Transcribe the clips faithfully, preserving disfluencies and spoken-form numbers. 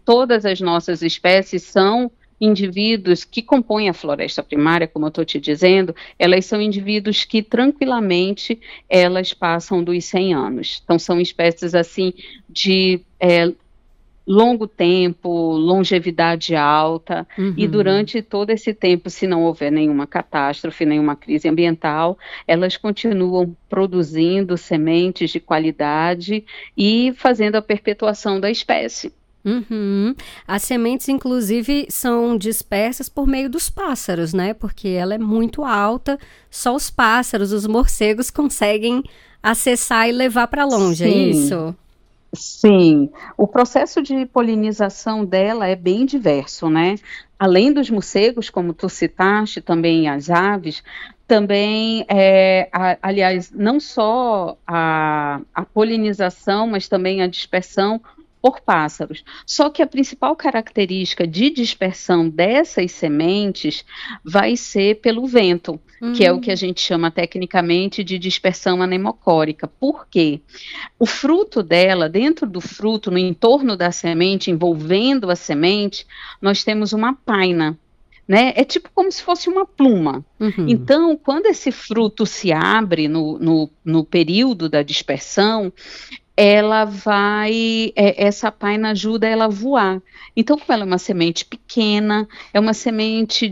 todas as nossas espécies são indivíduos que compõem a floresta primária, como eu estou te dizendo, elas são indivíduos que tranquilamente elas passam dos cem anos. Então são espécies assim de é, longo tempo, longevidade alta, Uhum. E durante todo esse tempo, se não houver nenhuma catástrofe, nenhuma crise ambiental, elas continuam produzindo sementes de qualidade e fazendo a perpetuação da espécie. Uhum. As sementes, inclusive, são dispersas por meio dos pássaros, né? Porque ela é muito alta, só os pássaros, os morcegos conseguem acessar e levar para longe, é Sim. isso? Sim, o processo de polinização dela é bem diverso, né? Além dos morcegos, como tu citaste, também as aves, também, é, a, aliás, não só a, a polinização, mas também a dispersão por pássaros. Só que a principal característica de dispersão dessas sementes vai ser pelo vento, Hum. que é o que a gente chama tecnicamente de dispersão anemocórica. Por quê? O fruto dela, dentro do fruto, no entorno da semente, envolvendo a semente, nós temos uma paina, né? É tipo como se fosse uma pluma. Uhum. Então, quando esse fruto se abre no, no, no período da dispersão, ela vai, é, essa paina ajuda ela a voar. Então, como ela é uma semente pequena, é uma semente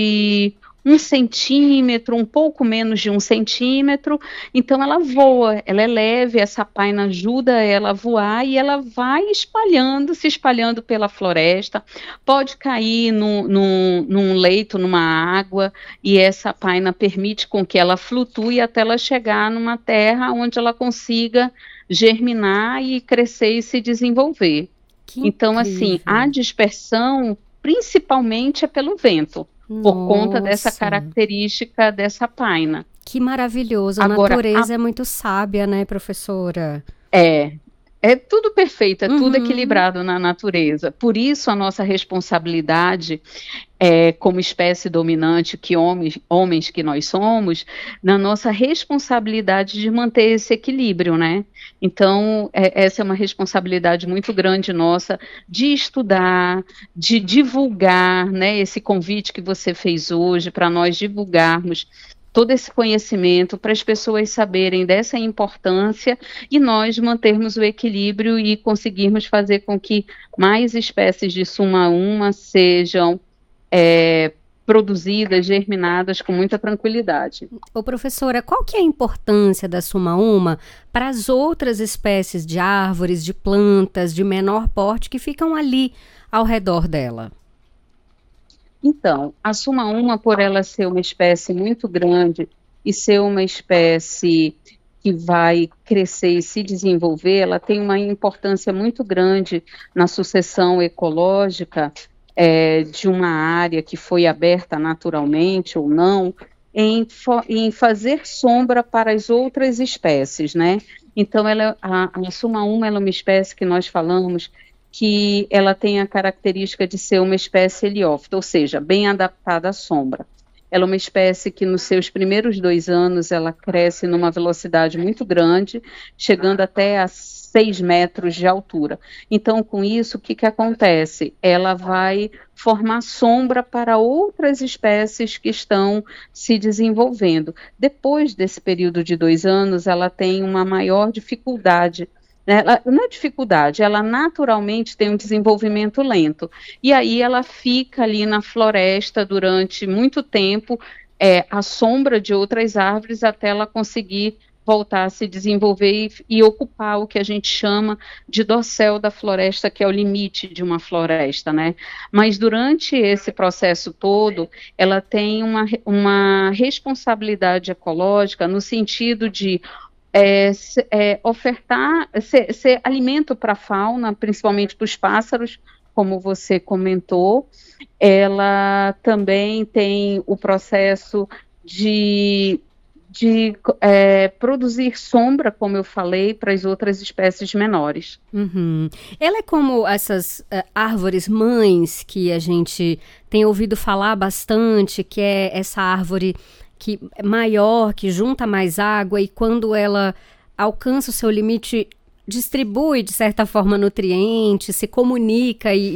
de um centímetro, um pouco menos de um centímetro, então ela voa, ela é leve, essa paina ajuda ela a voar e ela vai espalhando, se espalhando pela floresta, pode cair no, no, num leito, numa água, e essa paina permite com que ela flutue até ela chegar numa terra onde ela consiga germinar e crescer e se desenvolver. Que então, assim, incrível. a dispersão principalmente é pelo vento, por Nossa. conta dessa característica dessa paina. Que maravilhoso. A Agora, natureza a... é muito sábia, né, professora? É, é tudo perfeito, é Uhum. tudo equilibrado na natureza. Por isso a nossa responsabilidade é, como espécie dominante, que homens, homens que nós somos, na nossa responsabilidade de manter esse equilíbrio, né? Então, é, essa é uma responsabilidade muito grande nossa de estudar, de divulgar, né? Esse convite que você fez hoje para nós divulgarmos todo esse conhecimento para as pessoas saberem dessa importância e nós mantermos o equilíbrio e conseguirmos fazer com que mais espécies de Suma Uma sejam é, produzidas, germinadas com muita tranquilidade. Ô, professora, qual que é a importância da Suma Uma para as outras espécies de árvores, de plantas, de menor porte que ficam ali ao redor dela? Então, a Suma Uma, por ela ser uma espécie muito grande e ser uma espécie que vai crescer e se desenvolver, ela tem uma importância muito grande na sucessão ecológica é, de uma área que foi aberta naturalmente ou não, em, em fazer sombra para as outras espécies, né? Então, ela, a, a Suma Uma ela é uma espécie que nós falamos que ela tem a característica de ser uma espécie heliófita, ou seja, bem adaptada à sombra. Ela é uma espécie que nos seus primeiros dois anos ela cresce numa velocidade muito grande, chegando até a seis metros de altura. Então, com isso, o que, que acontece? Ela vai formar sombra para outras espécies que estão se desenvolvendo. Depois desse período de dois anos, ela tem uma maior dificuldade. Ela, não é dificuldade, ela naturalmente tem um desenvolvimento lento. E aí ela fica ali na floresta durante muito tempo, é, à sombra de outras árvores, até ela conseguir voltar a se desenvolver e, e ocupar o que a gente chama de dossel da floresta, que é o limite de uma floresta, né? Mas durante esse processo todo, ela tem uma, uma responsabilidade ecológica no sentido de É, é, ofertar, ser, ser alimento para a fauna, principalmente para os pássaros, como você comentou. Ela também tem o processo de, de é, produzir sombra, como eu falei, para as outras espécies menores. Uhum. Ela é como essas uh, árvores mães que a gente tem ouvido falar bastante, que é essa árvore que é maior, que junta mais água e quando ela alcança o seu limite, distribui, de certa forma, nutrientes, se comunica e